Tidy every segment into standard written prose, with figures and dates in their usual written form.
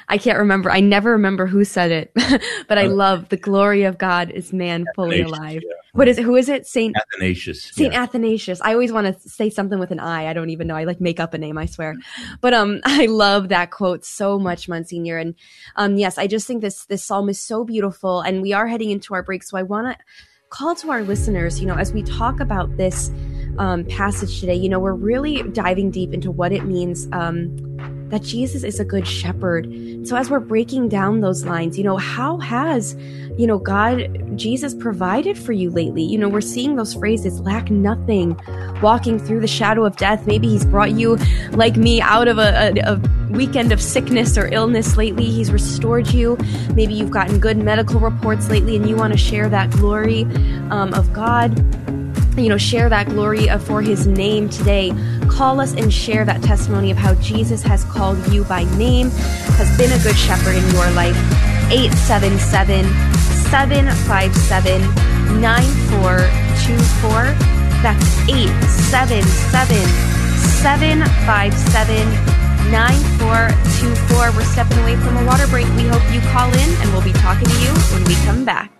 I can't remember. I never remember who said it, but I love the glory of God is man fully alive. Yeah. What is it? Who is it? Saint Athanasius. Saint Athanasius. I always want to say something with an I. I don't even know. I like make up a name, I swear. But I love that quote so much, Monsignor. And yes, I just think this psalm is so beautiful. And we are heading into our break, so I want to call to our listeners, as we talk about this passage today, we're really diving deep into what it means that Jesus is a good shepherd. So as we're breaking down those lines, how has, Jesus provided for you lately? We're seeing those phrases, lack nothing, walking through the shadow of death. Maybe he's brought you, like me, out of a weekend of sickness or illness lately. He's restored you. Maybe you've gotten good medical reports lately and you want to share that glory of God. Share that glory for his name today. Call us and share that testimony of how Jesus has called you by name, has been a good shepherd in your life. 877-757-9424. That's 877-757-9424. We're stepping away from a water break. We hope you call in, and we'll be talking to you when we come back.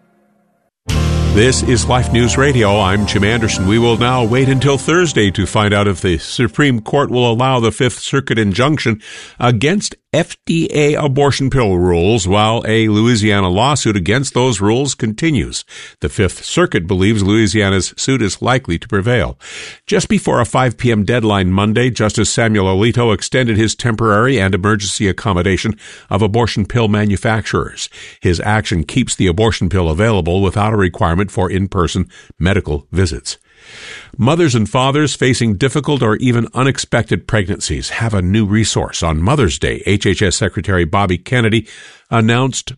This is Life News Radio. I'm Jim Anderson. We will now wait until Thursday to find out if the Supreme Court will allow the Fifth Circuit injunction against FDA abortion pill rules while a Louisiana lawsuit against those rules continues. The Fifth Circuit believes Louisiana's suit is likely to prevail. Just before a 5 p.m. deadline Monday, Justice Samuel Alito extended his temporary and emergency accommodation of abortion pill manufacturers. His action keeps the abortion pill available without a requirement for in-person medical visits. Mothers and fathers facing difficult or even unexpected pregnancies have a new resource. On Mother's Day, HHS Secretary Bobby Kennedy announced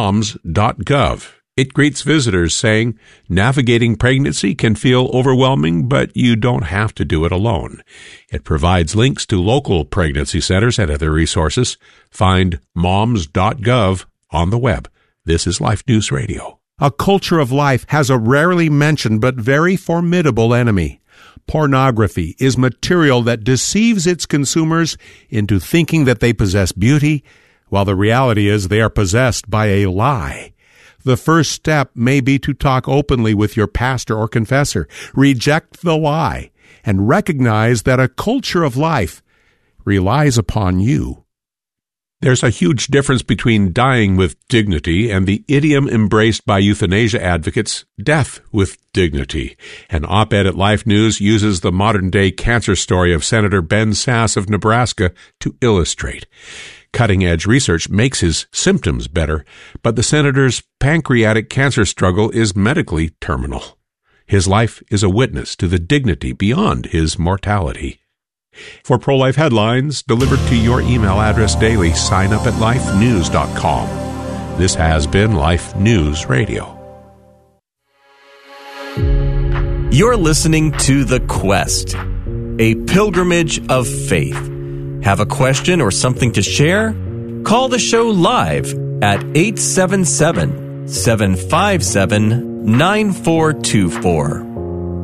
moms.gov. It greets visitors saying, navigating pregnancy can feel overwhelming, but you don't have to do it alone. It provides links to local pregnancy centers and other resources. Find moms.gov on the web. This is Life News Radio. A culture of life has a rarely mentioned but very formidable enemy. Pornography is material that deceives its consumers into thinking that they possess beauty, while the reality is they are possessed by a lie. The first step may be to talk openly with your pastor or confessor, reject the lie, and recognize that a culture of life relies upon you. There's a huge difference between dying with dignity and the idiom embraced by euthanasia advocates, death with dignity. An op-ed at Life News uses the modern-day cancer story of Senator Ben Sasse of Nebraska to illustrate. Cutting-edge research makes his symptoms better, but the senator's pancreatic cancer struggle is medically terminal. His life is a witness to the dignity beyond his mortality. For pro-life headlines delivered to your email address daily, sign up at lifenews.com. This has been Life News Radio. You're listening to The Quest, a pilgrimage of faith. Have a question or something to share? Call the show live at 877-757-9424.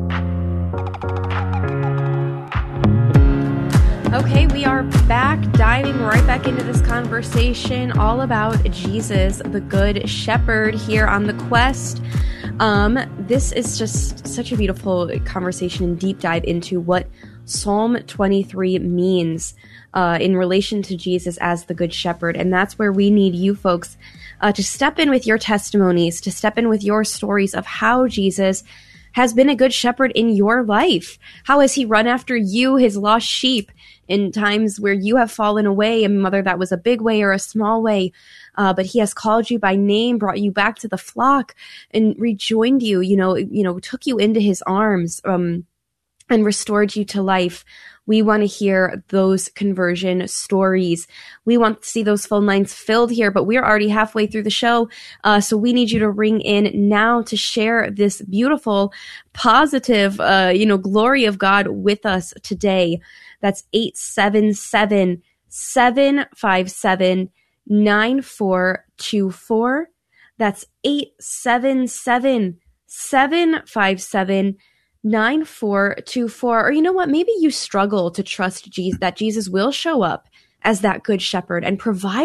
Okay, we are back, diving right back into this conversation all about Jesus, the Good Shepherd, here on The Quest. This is just such a beautiful conversation and deep dive into what Psalm 23 means in relation to Jesus as the Good Shepherd. And that's where we need you folks to step in with your testimonies, to step in with your stories of how Jesus has been a good shepherd in your life. How has he run after you, his lost sheep, in times where you have fallen away, and whether that was a big way or a small way, but he has called you by name, brought you back to the flock, and rejoined you, took you into his arms, and restored you to life. We want to hear those conversion stories. We want to see those phone lines filled here, but we're already halfway through the show. So we need you to ring in now to share this beautiful, positive, glory of God with us today. That's 877-757-9424. That's 877-757-9424. Or you know what? Maybe you struggle to trust Jesus, that Jesus will show up as that good shepherd and provide